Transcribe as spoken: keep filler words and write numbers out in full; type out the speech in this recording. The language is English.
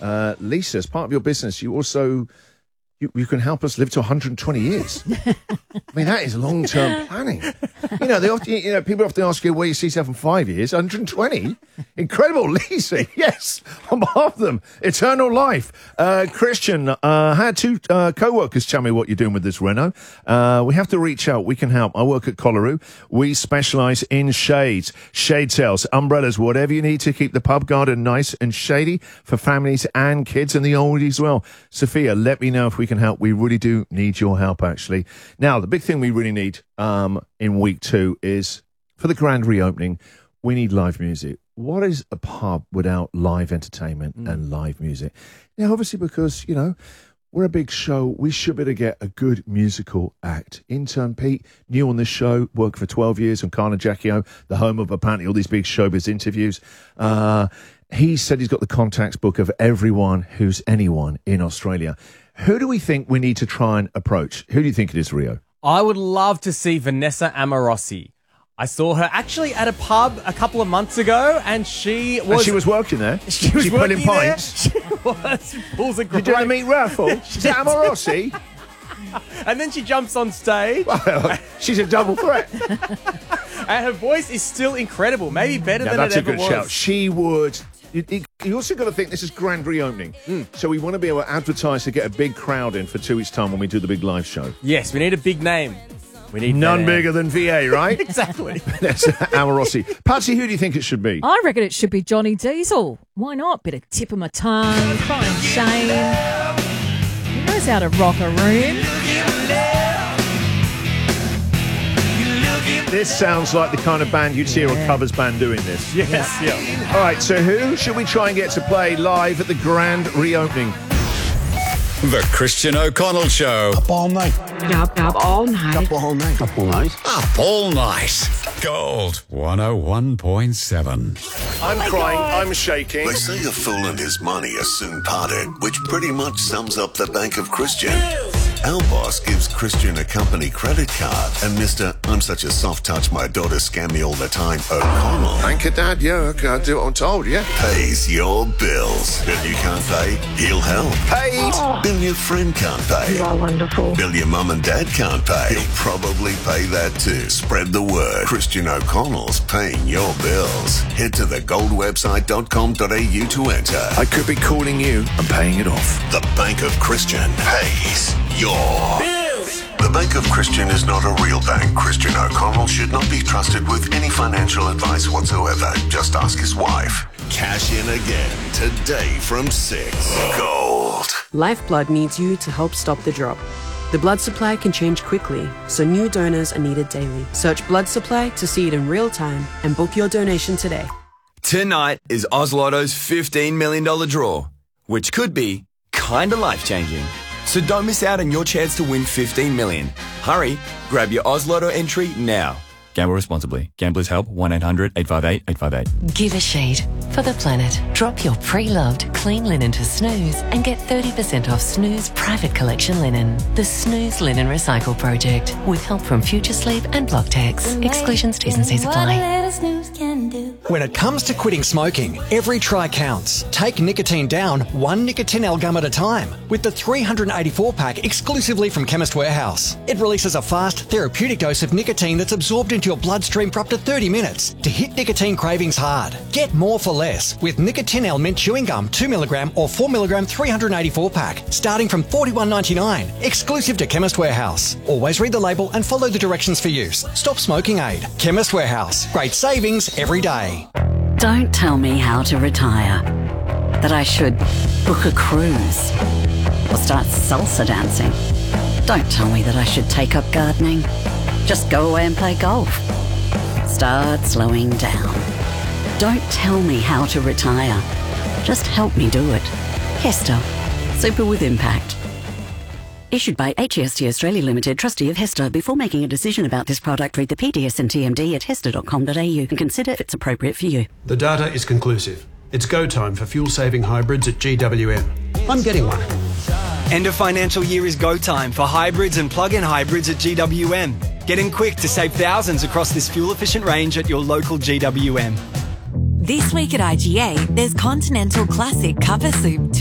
Uh, Lisa, as part of your business, you also you, you can help us live to one hundred twenty years. I mean, that is long-term planning. You know, they often, you know, people often ask you where you see yourself in five years. one hundred twenty? Incredible, Lisa. Yes, on behalf of them. Eternal life. Uh, Christian, uh, I had two uh, co-workers tell me what you're doing with this Renault. Uh, we have to reach out. We can help. I work at Collaroo. We specialise in shades, shade sails, umbrellas, whatever you need to keep the pub garden nice and shady for families and kids and the oldies as well. Sophia, let me know if we can help. We really do need your help, actually. Now, the big thing we really need um, in week two is, for the grand reopening, we need live music. What is a pub without live entertainment mm. and live music? Now, obviously, because, you know, we're a big show, we should be able to get a good musical act. Intern Pete, new on this show, worked for twelve years on Carl and Jackie O, the home of apparently all these big showbiz interviews. Uh, he said he's got the contacts book of everyone who's anyone in Australia. Who do we think we need to try and approach? Who do you think it is, Rio? I would love to see Vanessa Amorosi. I saw her actually at a pub a couple of months ago, and she was... And she was working there? She was she working pulling pints? There. She was. Pulls a great... You're doing a meat raffle? Is that Amorosi? And then she jumps on stage. Well, she's a double threat. And her voice is still incredible. Maybe better now, than it ever was. That's a good shout. She would... You, you also got to think this is grand reopening. Mm. So we want to be able to advertise to get a big crowd in for two weeks' time when we do the big live show. Yes, we need a big name. We need none bigger than V A, right? Exactly. That's Amorosi. Patsy, who do you think it should be? I reckon it should be Johnny Diesel. Why not? Bit of tip of my tongue, crying shame. He knows how to rock a room. This sounds like the kind of band you'd see yeah. a covers band doing this. Yes, yeah. All right, so who should we try and get to play live at the grand reopening? The Christian O'Connell Show. Up all night. Up, up all night. Up all night. Up all night. Up all night. Gold one oh one point seven. I'm oh crying. God. I'm shaking. They say a fool and his money are soon parted, which pretty much sums up the Bank of Christian. Our boss gives Christian a company credit card, and Mister I'm such a soft touch, my daughter scam me all the time, O'Connell. Thank you, Dad. Yeah, okay, I'll do what I'm told, yeah. Pays your bills. Bill you can't pay, he'll help. Paid. Oh. Bill your friend can't pay. You are wonderful. Bill your mum and dad can't pay. He'll probably pay that too. Spread the word. Christian O'Connell's paying your bills. Head to the gold website dot com dot a u to enter. I could be calling you and paying it off. The Bank of Christian pays your bills. The Bank of Christian is not a real bank. Christian O'Connell should not be trusted with any financial advice whatsoever. Just ask his wife. Cash in again today from six. Gold. Lifeblood needs you to help stop the drop. The blood supply can change quickly, so new donors are needed daily. Search blood supply to see it in real time and book your donation today. Tonight is Oz Lotto's fifteen million dollars draw, which could be kinda life-changing. So don't miss out on your chance to win fifteen million dollars. Hurry, grab your Oz Lotto entry now. Gamble responsibly. Gamblers help one eight hundred eight five eight eight five eight. Give a shade for the planet. Drop your pre-loved clean linen to Snooze and get thirty percent off Snooze private collection linen. The Snooze Linen Recycle Project with help from Future Sleep and Blocktex. Exclusions, T's and C's apply. When it comes to quitting smoking, every try counts. Take nicotine down one Nicotinell gum at a time with the three hundred eighty-four pack exclusively from Chemist Warehouse. It releases a fast, therapeutic dose of nicotine that's absorbed into your bloodstream for up to thirty minutes to hit nicotine cravings hard. Get more for less with Nicotinell Mint Chewing Gum two milligram or four milligram three hundred eighty-four pack starting from forty-one ninety-nine, exclusive to Chemist Warehouse. Always read the label and follow the directions for use. Stop smoking aid. Chemist Warehouse. Great savings every day. Don't tell me how to retire. That I should book a cruise or start salsa dancing. Don't tell me that I should take up gardening. Just go away and play golf. Start slowing down. Don't tell me how to retire. Just help me do it. Hester. Super with impact. Issued by H E S T Australia Limited, trustee of Hester. Before making a decision about this product, read the P D S and T M D at hester dot com dot a u and consider if it's appropriate for you. The data is conclusive. It's go time for fuel-saving hybrids at G W M. I'm getting one. End of financial year is go time for hybrids and plug-in hybrids at G W M. Get in quick to save thousands across this fuel-efficient range at your local G W M. This week at I G A, there's Continental Classic Cover Soup.